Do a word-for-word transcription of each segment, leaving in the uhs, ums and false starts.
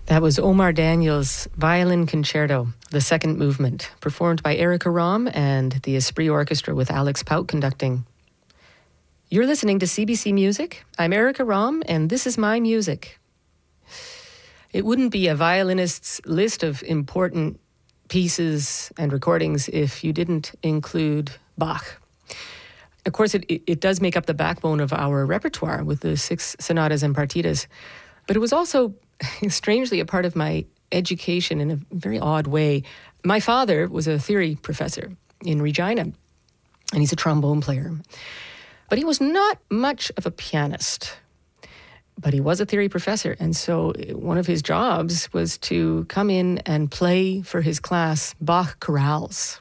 That was Omar Daniels' Violin Concerto, the second movement, performed by Erica Rom and the Esprit Orchestra with Alex Pout conducting. You're listening to C B C Music. I'm Erica Rom, and this is my music. It wouldn't be a violinist's list of important pieces and recordings if you didn't include Bach. Of course, it, it does make up the backbone of our repertoire with the six sonatas and partitas, but it was also strangely a part of my education in a very odd way. My father was a theory professor in Regina, and he's a trombone player. But he was not much of a pianist, but he was a theory professor. And so one of his jobs was to come in and play for his class Bach chorales.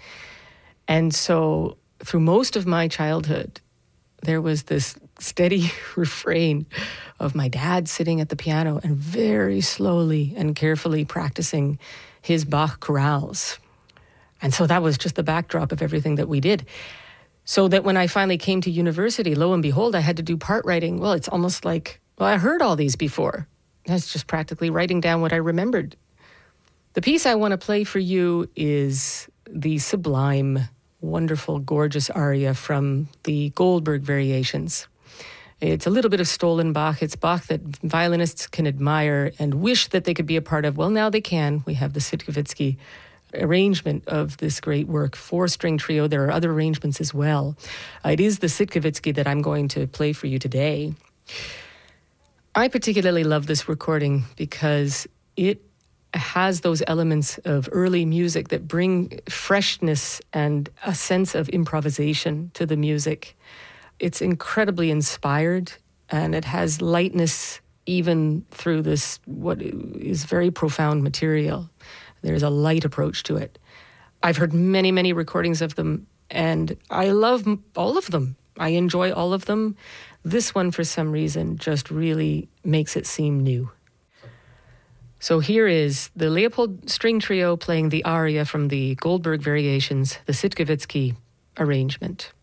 And so through most of my childhood, there was this steady refrain of my dad sitting at the piano and very slowly and carefully practicing his Bach chorales. And so that was just the backdrop of everything that we did. So that when I finally came to university, lo and behold, I had to do part writing. Well, it's almost like, well, I heard all these before. That's just practically writing down what I remembered. The piece I want to play for you is the sublime, wonderful, gorgeous aria from the Goldberg Variations. It's a little bit of stolen Bach. It's Bach that violinists can admire and wish that they could be a part of. Well, now they can. We have the Sitkowitsky arrangement of this great work, four-string trio. There are other arrangements as well. Uh, it is the Sitkowitsky that I'm going to play for you today. I particularly love this recording because it has those elements of early music that bring freshness and a sense of improvisation to the music. It's incredibly inspired, and it has lightness even through this, what is very profound material. There's a light approach to it. I've heard many, many recordings of them, and I love all of them. I enjoy all of them. This one, for some reason, just really makes it seem new. So here is the Leopold String Trio playing the aria from the Goldberg Variations, the Sitkowitsky arrangement.